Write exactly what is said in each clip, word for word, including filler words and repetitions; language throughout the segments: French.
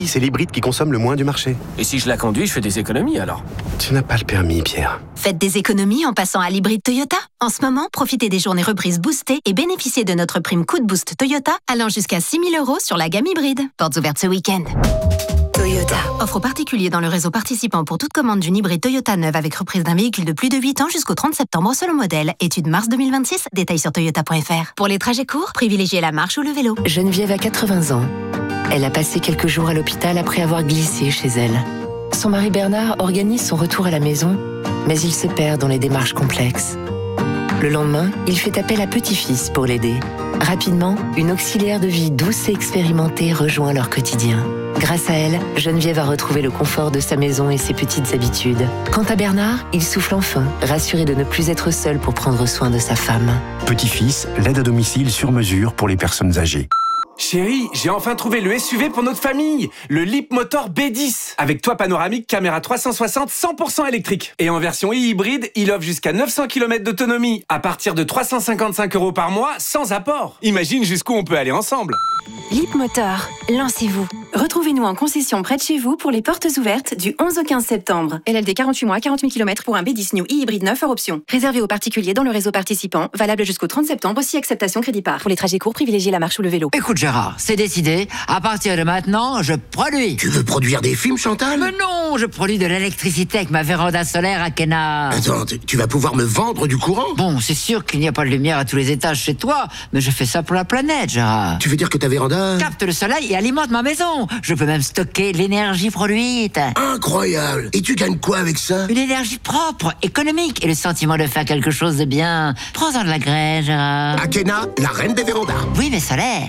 C'est l'hybride qui consomme le moins du marché. Et si je la conduis, je fais des économies alors? Tu n'as pas le permis, Pierre. Faites des économies en passant à l'hybride Toyota. En ce moment, profitez des journées reprises boostées et bénéficiez de notre prime coup de boost Toyota allant jusqu'à six mille euros sur la gamme hybride. Portes ouvertes ce week-end. Toyota. Offre aux particuliers dans le réseau participant pour toute commande d'une hybride Toyota neuve avec reprise d'un véhicule de plus de huit ans jusqu'au trente septembre selon modèle. Étude mars deux mille vingt-six. Détails sur toyota point f r. Pour les trajets courts, privilégiez la marche ou le vélo. Geneviève a quatre-vingts ans. Elle a passé quelques jours à l'hôpital après avoir glissé chez elle. Son mari Bernard organise son retour à la maison, mais il se perd dans les démarches complexes. Le lendemain, il fait appel à petit-fils pour l'aider. Rapidement, une auxiliaire de vie douce et expérimentée rejoint leur quotidien. Grâce à elle, Geneviève a retrouvé le confort de sa maison et ses petites habitudes. Quant à Bernard, il souffle enfin, rassuré de ne plus être seul pour prendre soin de sa femme. Petit-fils, l'aide à domicile sur mesure pour les personnes âgées. Chérie, j'ai enfin trouvé le S U V pour notre famille, le Leapmotor B dix. Avec toit panoramique, caméra trois cent soixante, cent pour cent électrique. Et en version e-hybride, il offre jusqu'à neuf cents kilomètres d'autonomie, à partir de trois cent cinquante-cinq euros par mois, sans apport. Imagine jusqu'où on peut aller ensemble. Leapmotor, lancez-vous. Retrouvez-nous en concession près de chez vous pour les portes ouvertes du onze au quinze septembre. L L D quarante-huit mois, quarante mille kilomètres pour un B dix New e-hybride neuf hors option. Réservé aux particuliers dans le réseau participant, valable jusqu'au trente septembre, si acceptation crédit par. Pour les trajets courts, privilégiez la marche ou le vélo. Écoute Gérard, c'est décidé. À partir de maintenant, je produis. Tu veux produire des films, Chantal? Mais non, je produis de l'électricité avec ma véranda solaire à Kena. Attends, tu vas pouvoir me vendre du courant? Bon, c'est sûr qu'il n'y a pas de lumière à tous les étages chez toi, mais je fais ça pour la planète, Gérard. Tu veux dire que ta véranda capte le soleil et alimente ma maison. Je peux même stocker l'énergie produite. Incroyable. Et tu gagnes quoi avec ça? Une énergie propre, économique et le sentiment de faire quelque chose de bien. Prends-en de la graine, Gérard. Akena, la reine des vérandas. Oui, mais solaire.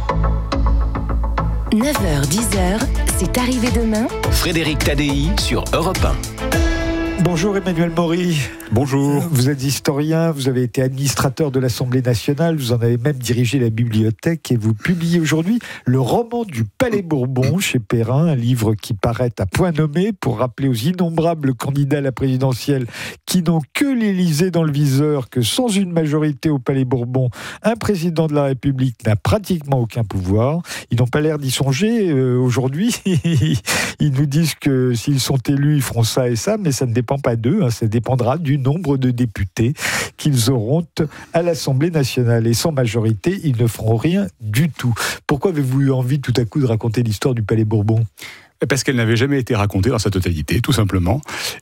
neuf heures dix, c'est arrivé demain. Frédéric Tadei sur Europe un. Bonjour Emmanuel Maury. Bonjour. Vous êtes historien, vous avez été administrateur de l'Assemblée nationale, vous en avez même dirigé la bibliothèque et vous publiez aujourd'hui le roman du Palais Bourbon chez Perrin, un livre qui paraît à point nommé pour rappeler aux innombrables candidats à la présidentielle qui n'ont que l'Élysée dans le viseur que sans une majorité au Palais Bourbon, un président de la République n'a pratiquement aucun pouvoir. Ils n'ont pas l'air d'y songer euh, aujourd'hui. Ils nous disent que s'ils sont élus, ils feront ça et ça, mais ça ne dépend pas d'eux, hein, ça dépendra du nombre de députés qu'ils auront à l'Assemblée nationale. Et sans majorité, ils ne feront rien du tout. Pourquoi avez-vous eu envie tout à coup de raconter l'histoire du Palais Bourbon ? Parce qu'elle n'avait jamais été racontée dans sa totalité, tout simplement.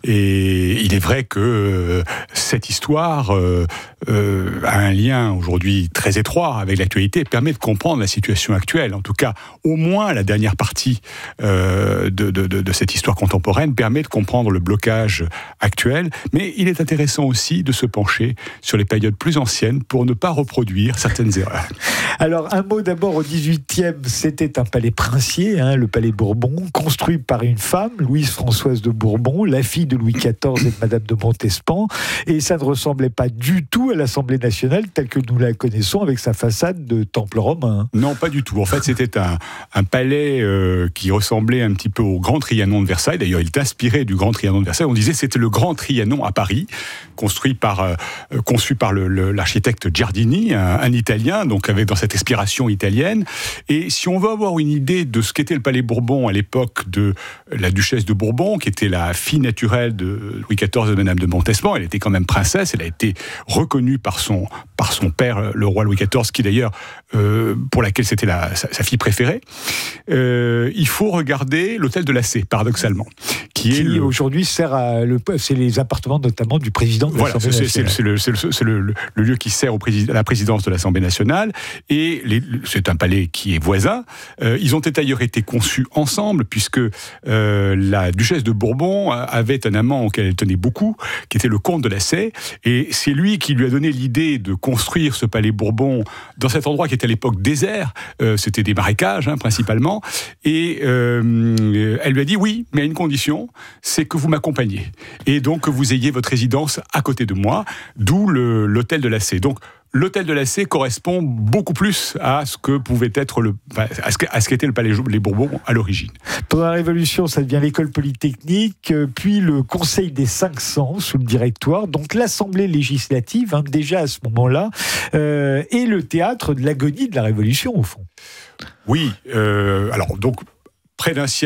Et il est vrai que euh, cette histoire euh, euh, a un lien aujourd'hui très étroit avec l'actualité et permet de comprendre la situation actuelle. En tout cas, au moins la dernière partie euh, de, de, de, de cette histoire contemporaine permet de comprendre le blocage actuel. Mais il est intéressant aussi de se pencher sur les périodes plus anciennes pour ne pas reproduire certaines erreurs. Alors, un mot d'abord, au dix-huitième, c'était un palais princier, hein, le Palais Bourbon, construit par une femme, Louise-Françoise de Bourbon, la fille de Louis quatorze et de Madame de Montespan, et ça ne ressemblait pas du tout à l'Assemblée nationale telle que nous la connaissons avec sa façade de temple romain. Non, pas du tout. En fait, c'était un, un palais euh, qui ressemblait un petit peu au Grand Trianon de Versailles. D'ailleurs, il est inspiré du Grand Trianon de Versailles. On disait que c'était le Grand Trianon à Paris, construit par, euh, conçu par le, le, l'architecte Giardini, un, un Italien, donc avec dans cette inspiration italienne. Et si on veut avoir une idée de ce qu'était le Palais Bourbon à l'époque de la duchesse de Bourbon, qui était la fille naturelle de Louis quatorze et de Madame de Montespan. Elle était quand même princesse, elle a été reconnue par son, par son père, le roi Louis quatorze, qui d'ailleurs, euh, pour laquelle c'était la, sa, sa fille préférée. Euh, il faut regarder l'hôtel de la C, paradoxalement. Qui, qui est le... aujourd'hui sert à... Le, c'est les appartements notamment du président de voilà, l'Assemblée c'est, nationale. C'est, c'est, le, c'est, le, c'est le, le lieu qui sert au président, à la présidence de l'Assemblée nationale. Et les, c'est un palais qui est voisin. Euh, ils ont d'ailleurs été conçus ensemble, puisque euh, la duchesse de Bourbon avait un amant auquel elle tenait beaucoup, qui était le comte de la Sey, et c'est lui qui lui a donné l'idée de construire ce palais Bourbon dans cet endroit qui était à l'époque désert, euh, c'était des marécages hein, principalement, et euh, elle lui a dit oui, mais à une condition, c'est que vous m'accompagniez, et donc que vous ayez votre résidence à côté de moi, d'où le, l'hôtel de la Sey. Donc l'hôtel de la Sey correspond beaucoup plus à ce que pouvait être le, à ce, à ce qu'était le palais les Bourbons à l'origine. Pendant la Révolution, ça devient l'école polytechnique, puis le Conseil des cinq cents sous le Directoire, donc l'Assemblée législative, hein, déjà à ce moment-là, euh, et le théâtre de l'agonie de la Révolution au fond. Oui, euh, alors donc. près d'un siècle